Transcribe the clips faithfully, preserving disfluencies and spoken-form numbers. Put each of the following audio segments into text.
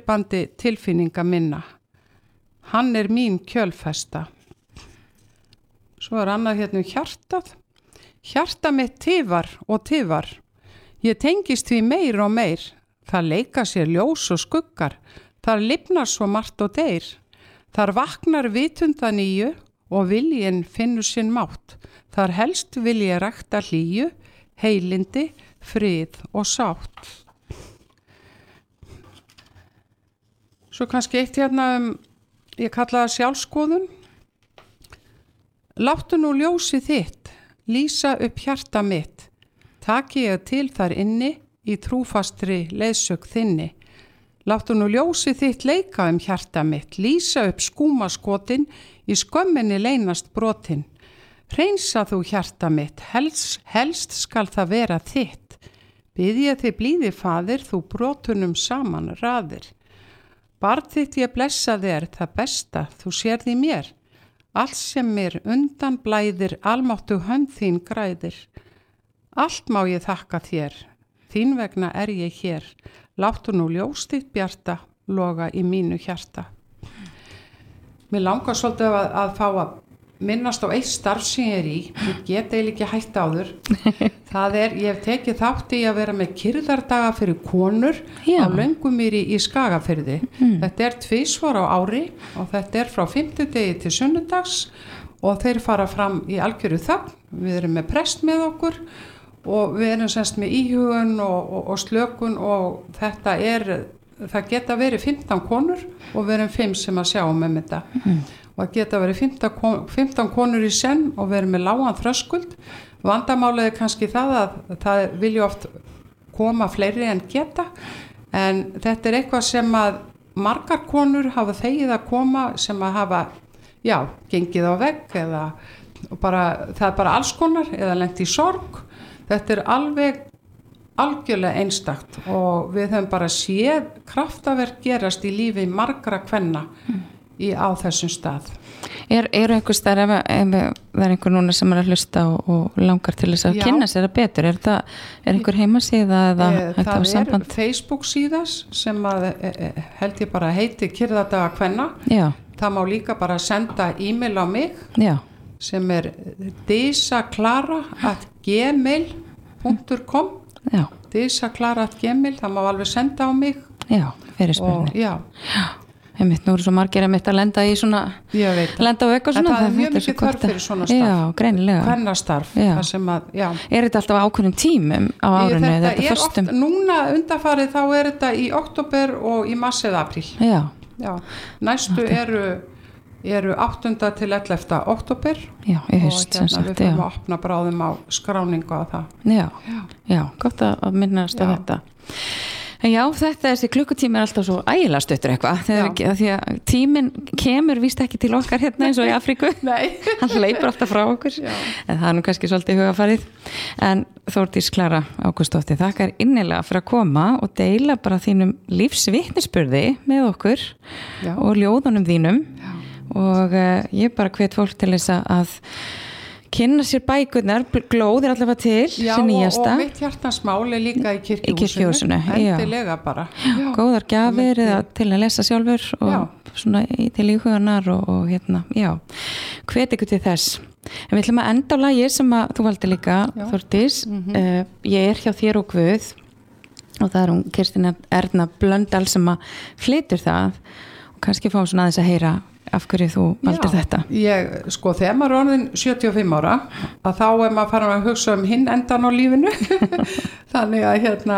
millibandi tilfinninga minna. Hann er mín kjölfesta. Svo er annað hérna um hjartað. Hjarta mitt tifar og tifar. Ég tengist því meir og meir. Það leika sér ljós og skuggar. Þar lifnar svo margt og deyr. Þar vaknar vitunda nýju og viljinn finnur sinn mátt. Þar helst vil ég rækta hlýju, heilindi, frið og sátt. Svo kannski eitt hérna um, ég kalla það sjálfskoðun. Láttu nú ljósi þitt, lýsa upp hjarta mitt. Taki ég til þar inni í trúfastri leiðsögn þinni. Láttu nú ljósi þitt leika um hjarta mitt, lýsa upp skúmaskotin, í skömminni leynast brotin. Hreinsa þú hjarta mitt, helst, helst skal það vera þitt. Bið ég þig blíði faðir, þú brotunum saman raðir. Barn þitt ég blessa þér, það besta, þú sér því mér. Allt sem mér undan blæðir, almáttu hönd þín græðir. Allt má ég þakka þér, þín vegna er ég hér. Láttu nú ljós þitt bjarta, loga í mínu hjarta. Mér langar svolítið að, að fá að minnast á eitt starf sem ég er í. Ég get eiginlega ekki hætt áður. Það er, ég hef tekið þátt í að vera með kyrrðardaga fyrir konur Já. Á Löngumýri í Skagafirði. Mm. Þetta er tvisvar á ári og þetta er frá fimmtudegi til sunnudags og þeir fara fram í algjöru þögn. Við erum með prest með okkur og við erum semst með íhugun og, og, og slökun og þetta er, það geta verið fimmtán konur og við erum fimm sem að sjá um þetta. Mm. Og það geta verið fimmtán konur í senn og verið með lágan þröskuld. Vandamálið er kannski það að það vilja oft koma fleiri en geta, en þetta er eitthvað sem að margar konur hafa þegið að koma sem að hafa, já, gengið á vegg eða bara, það er bara alls konar eða lent í sorg. Þetta er alveg algjörlega einstakt og við höfum bara séð kraftaverk gerast í lífi margra kvenna mm. í, á þessum stað. Er, er einhver stað, ef, ef það er einhver núna sem er að hlusta og, og langar til þess að Já. Kynna sér það betur, er það er einhver heimasíða eða e, það er samband? Facebook síðas sem að e, e, held ég bara heiti Kyrrðardaga kvenna. Já. Það má líka bara senda e-mail á mig Já. Sem er disaklara at gmail punktur com disaklara at gmail, það má alveg senda á mig. Já, fyrir spurning. Já. Já. Einmitt, nú eru svo margir einmitt að lenda í svona lenda á vekk og svona. En það er mjög mikið þörf fyrir svona starf. Já, greinilega. Kvennastarf. Það sem að, já. Er þetta alltaf ákveðnum tímum á árinu? Þetta er fyrstum? Oft, núna undanfarið þá er þetta í október og í mars eða apríl. Já. Já. Næstu okay. eru, eru áttunda til ellefta október. Já, í haust. Og hérna við fyrir að opna bráðum á skráningu á það. Já, já, já gott að minnast á þetta. Já, þetta þessi klukkutími er alltaf svo ægilega stuttur eitthvað, þegar því að tíminn kemur víst ekki til okkar hérna eins og í Afríku. Nei. Hann hleypur alltaf frá okkur. Já. En það er nú kannski svolítið hugafarið. En Þórdís Klara Ágústsdóttir, þakka þér innilega fyrir að koma og deila bara þínum lífsvitnisburði með okkur Já. Og ljóðunum þínum. Já. Og uh, ég bara hvet fólk til þess að kynna sér bækurnar, glóð er allavega til Já, sem nýjasta. Og, og mitt hjartans mál er líka í kirkjuhúsinu, í kirkjuhúsinu endilega bara. Já, góðar gjafir eða til að lesa sjálfur og já. Svona til íhugunar og, og hérna, já, hvet ykkur til þess. En við ætlum að enda á lagi sem að þú valdi líka, já. Þórdís, mm-hmm. uh, ég er hjá þér og Guð og það er hún Kristín Erna Blöndal sem að flytur það og kannski fá svona aðeins að heyra af hverju þú valdir Já, þetta? Ég, sko, þegar maður er orðin sjötíu og fimm ára, að þá er maður farin að hugsa um hinn endan á lífinu. Þannig að, hérna,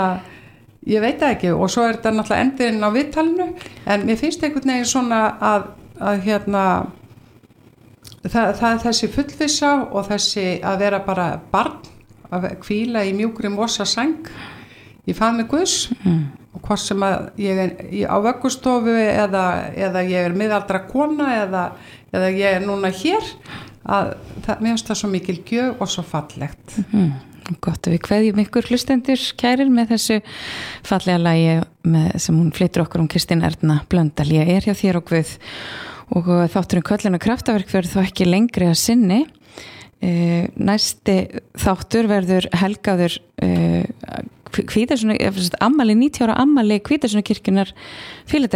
ég veit það ekki, og svo er þetta náttúrulega endurinn á viðtalinu, en mér finnst einhvern veginn svona að, að hérna, það, það er þessi fullvissa og þessi að vera bara barn, að hvíla í mjúkri mosa sæng, í faðmi Guðs, mm. og hvað sem að ég er á vöggustofu eða, eða ég er miðaldra kona eða, eða ég er núna hér að það, mér finnst það svo mikil gjöf og svo fallegt. Mm-hmm. Gott að við kveðjum ykkur hlustendur kærir með þessu fallega lagi með, sem hún flytur okkur um Kristín Erna Blöndal. Ég er hjá þér og Guð og þátturinn Köllin og kraftaverk verður þá ekki lengri að sinni. Uh, næsti þáttur verður helgaður uh, Hvítasunna, ammali níutíu ára ammali Hvítasunna kirkjunar